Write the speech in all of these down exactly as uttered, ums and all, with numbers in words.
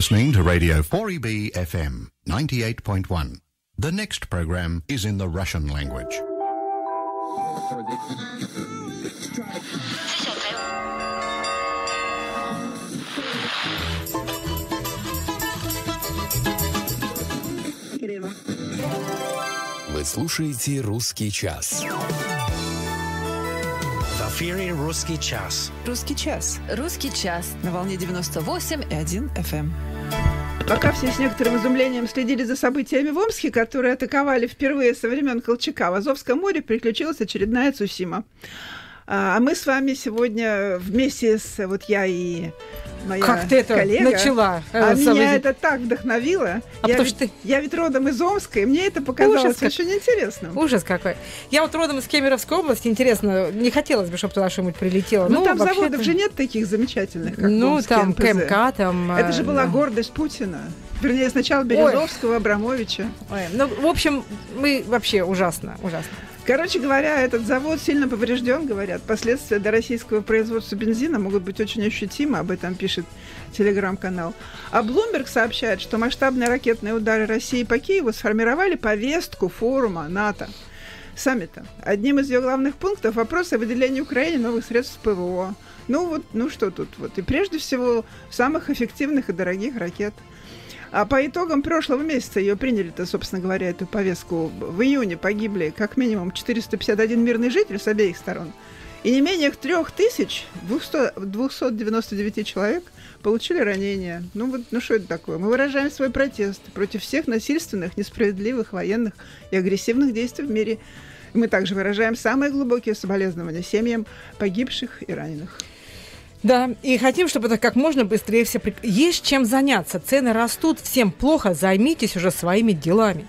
listening to Radio four E B F M ninety-eight point one. The next program is in the Russian language. Вы слушаете «Русский час». В эфире «Русский час». «Русский час». «Русский час». На волне девяносто восемь и один эф эм. Пока все с некоторым изумлением следили за событиями в Омске, которые атаковали впервые со времен Колчака, в Азовском море приключилась очередная Цусима. А мы с вами сегодня вместе с вот я и моя как ты это коллега. Начала? А э, меня это так вдохновило. А я, потому ведь, что ты... я ведь родом из Омска, и мне это показалось Ужас, очень как... интересным. Ужас какой. Я вот родом из Кемеровской области. Интересно, не хотелось бы, чтобы туда что-нибудь прилетело. Ну, ну там вообще-то... заводов же нет таких замечательных, как ну, Омский там эн пэ зэ. КМК, там... Это же была да. гордость Путина. Вернее, сначала Березовского, Абрамовича. Ой, ну, в общем, мы вообще ужасно, ужасно. Короче говоря, этот завод сильно поврежден, говорят. Последствия для российского производства бензина могут быть очень ощутимы, об этом пишет телеграм-канал. А Bloomberg сообщает, что масштабные ракетные удары России по Киеву сформировали повестку форума НАТО, саммита. Одним из ее главных пунктов вопрос о выделении Украине новых средств ПВО. Ну вот, ну что тут вот. И прежде всего самых эффективных и дорогих ракет. А по итогам прошлого месяца ее приняли-то, собственно говоря, эту повестку. В июне погибли как минимум четыреста пятьдесят один мирный житель с обеих сторон. И не менее три тысячи двести девяносто девять человек получили ранения. Ну вот, ну что это такое? Мы выражаем свой протест против всех насильственных, несправедливых, военных и агрессивных действий в мире. Мы также выражаем самые глубокие соболезнования семьям погибших и раненых. Да, и хотим, чтобы это как можно быстрее все... Есть чем заняться, цены растут, всем плохо, займитесь уже своими делами.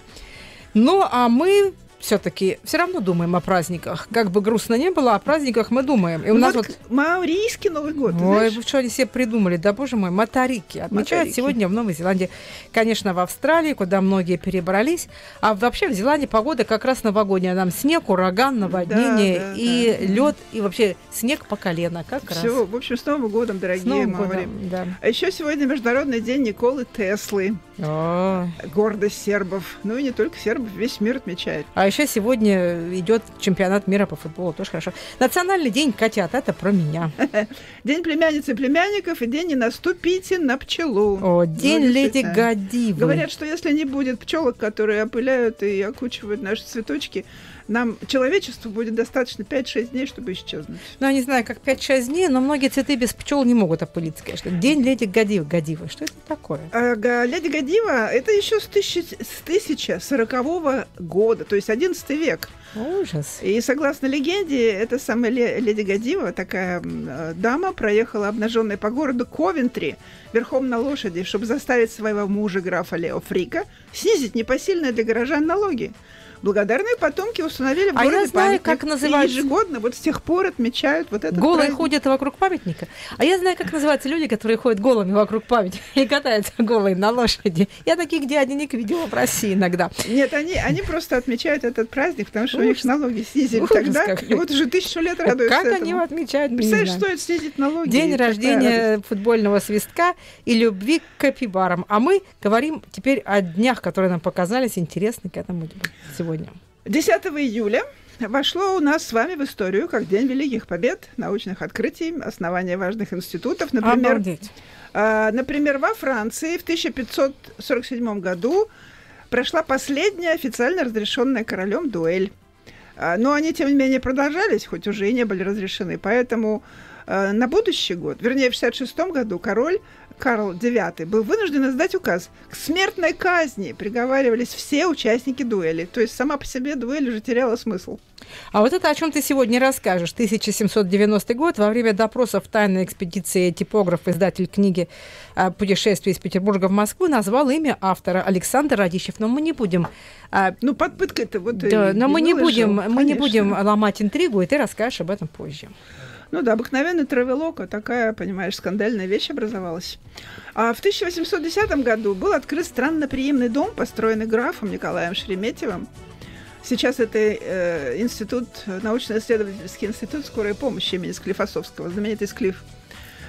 Ну, а мы все-таки все равно думаем о праздниках. Как бы грустно не было, о праздниках мы думаем. И у ну нас вот, вот... Маорийский Новый год, ой, что они себе придумали, да, боже мой, матарики. Отмечают Матарики. Сегодня в Новой Зеландии. Конечно, в Австралии, куда многие перебрались. А вообще в Зеландии погода как раз новогодняя. Нам снег, ураган, наводнение, да, да, и да. лед, и вообще снег по колено. Как раз. Все, в общем, с Новым годом, дорогие С Новым маори. годом, да. А еще сегодня Международный день Николы Теслы. О. Гордость сербов. Ну и не только сербов, весь мир отмечает. А еще сегодня идет чемпионат мира по футболу, тоже хорошо. Национальный день котят, это про меня. День племянницы и племянников и день «Не наступите на пчелу». О, день ну, леди Гадивы. Говорят, что если не будет пчелок, которые опыляют и окучивают наши цветочки, нам, человечеству, будет достаточно пять-шесть дней, чтобы исчезнуть. Ну, я не знаю, как пять-шесть дней, но многие цветы без пчел не могут опылиться, конечно. День леди Гадивы. Гадивы. Что это такое? А, леди Гадива — это еще с, тысячи, с тысяча сорокового года, то есть одиннадцатый век. Ужас. И согласно легенде, эта самая леди Гадива, такая э, дама, проехала обнаженной по городу Ковентри верхом на лошади, чтобы заставить своего мужа, графа Лео Фрика, снизить непосильные для горожан налоги. Благодарные потомки установили в а городе я знаю, памятник. как называется... И ежегодно вот с тех пор отмечают вот этот Голые праздник. ходят вокруг памятника. А я знаю, как называются люди, которые ходят голыми вокруг памятника и катаются голые на лошади. Я таких дяденек видела в России иногда. Нет, они, они просто отмечают этот праздник, потому что Ужас. у них налоги снизили Ужас тогда. какой. И вот уже тысячу лет радуются Как этому. они его отмечают? Представляешь, стоит снизить налоги. День и такая рождения радость. футбольного свистка и любви к капибарам. А мы говорим теперь о днях, которые нам показались интересны к этому сегодня. десятого июля вошло у нас с вами в историю как День великих побед, научных открытий, основания важных институтов. Например, Обалдеть. э, например, во Франции в тысяча пятьсот сорок седьмом году прошла последняя официально разрешенная королем дуэль. Э, но они, тем не менее, продолжались, хоть уже и не были разрешены. Поэтому э, на будущий год, вернее, в шестьдесят шестом году король Карл девятый был вынужден издать указ. К смертной казни приговаривались все участники дуэли. То есть сама по себе дуэль уже теряла смысл. А вот это о чем ты сегодня расскажешь. тысяча семьсот девяностый год. Во время допросов тайной экспедиции типограф, издатель книги «Путешествие из Петербурга в Москву» назвал имя автора Александр Радищев. Но мы не будем... Ну, под пыткой-то вот... Да, но мы не, будем, выложил, мы не будем ломать интригу, и ты расскажешь об этом позже. Ну да, обыкновенный травелока, такая, понимаешь, скандальная вещь образовалась. А в тысяча восемьсот десятом году был открыт странноприимный дом, построенный графом Николаем Шереметьевым. Сейчас это э, институт, научно-исследовательский институт скорой помощи имени Склифосовского, знаменитый Склиф.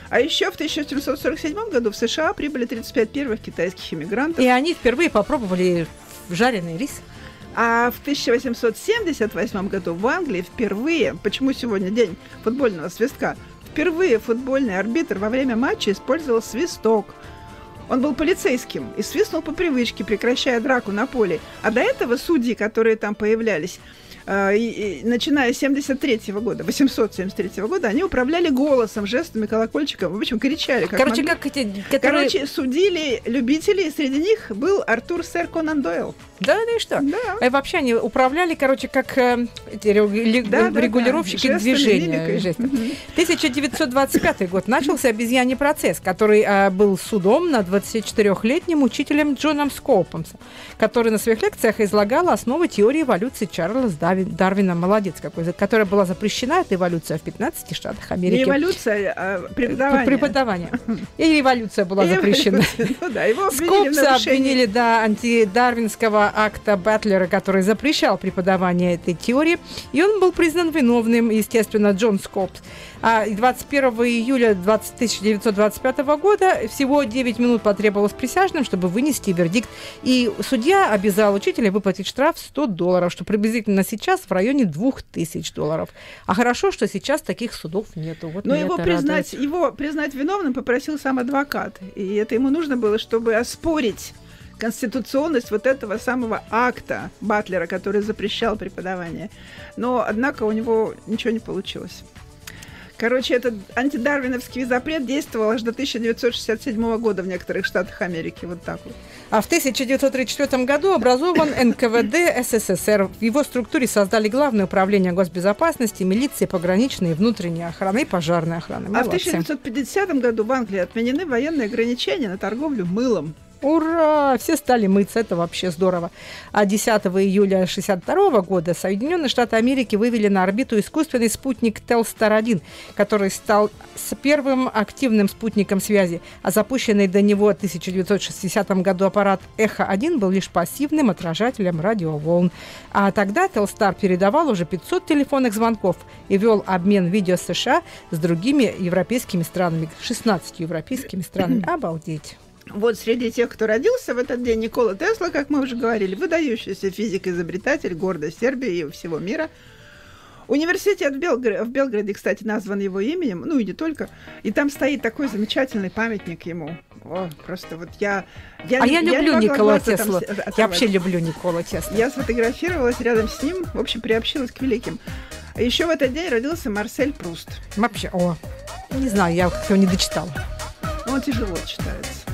А еще в тысяча семьсот сорок седьмом году в США прибыли тридцать пять первых китайских иммигрантов. И они впервые попробовали жареный рис. А в тысяча восемьсот семьдесят восьмом году в Англии впервые, почему сегодня день футбольного свистка, впервые футбольный арбитр во время матча использовал свисток. Он был полицейским и свистнул по привычке, прекращая драку на поле. А до этого судьи, которые там появлялись, э, и, и, начиная с семьдесят третьего года, восемьсот семьдесят третьего года, они управляли голосом, жестами, колокольчиком, в общем, кричали. Как Короче, могли. как эти... Которые... Короче, судили любителей, и среди них был Артур Сэр Конан Дойл. Да, ну и что? Да. И вообще они управляли, короче, как э, эти регу- Да, да, регулировщики да. Жестами, движения. мимикой. Жестов. тысяча девятьсот двадцать пятый год начался обезьяний процесс, который э, был судом над двадцатичетырёхлетним учителем Джоном Скоупомсом, который на своих лекциях излагал основы теории эволюции Чарльза Дарви- Дарвина. Молодец какой, которая была запрещена, эта эволюция, в пятнадцати штатах Америки. Не эволюция, а преподавание. Преподавание. И революция была И запрещена. эволюция. Ну да, его обвинили в Скопса нарушении. обвинили, да, антидарвинского акта Батлера, который запрещал преподавание этой теории, и он был признан виновным, естественно, Джон Скопс. А двадцать первого июля тысяча девятьсот двадцать пятого года всего девять минут потребовалось присяжным, чтобы вынести вердикт, и судья обязал учителя выплатить штраф сто долларов, что приблизительно сейчас в районе двух тысяч долларов. А хорошо, что сейчас таких судов нету. Вот Но меня его это признать, радует. его признать виновным попросил сам адвокат. И это ему нужно было, чтобы оспорить конституционность вот этого самого акта Батлера, который запрещал преподавание. Но, однако, у него ничего не получилось. Короче, этот антидарвиновский запрет действовал аж до тысяча девятьсот шестьдесят седьмого года в некоторых штатах Америки. Вот так вот. А в тысяча девятьсот тридцать четвёртом году образован эн ка вэ дэ эс эс эс эр. В его структуре создали Главное управление госбезопасности, милиции, пограничной и внутренней охраны и пожарной охраны. А в Молодцы. тысяча девятьсот пятидесятом году в Англии отменены военные ограничения на торговлю мылом. Ура! Все стали мыться, это вообще здорово. А десятого июля шестьдесят второго года Соединенные Штаты Америки вывели на орбиту искусственный спутник Телстар один, который стал с первым активным спутником связи, а запущенный до него в тысяча девятьсот шестидесятом году аппарат Эхо один был лишь пассивным отражателем радиоволн. А тогда Телстар передавал уже пятьсот телефонных звонков и вел обмен видео с США с другими европейскими странами, шестнадцатью европейскими странами. Обалдеть! Вот среди тех, кто родился в этот день, Никола Тесла, как мы уже говорили, выдающийся физик-изобретатель, гордость Сербии и всего мира. Университет в, Белгр... в Белграде, кстати, назван его именем, ну и не только. И там стоит такой замечательный памятник ему. О, просто вот я... я а я, я люблю Никола Теслу. Я вообще люблю Никола Теслу. Я сфотографировалась рядом с ним, в общем, приобщилась к великим. А еще в этот день родился Марсель Пруст. Вообще, о, не знаю, я как-то его не дочитала. Он тяжело читается.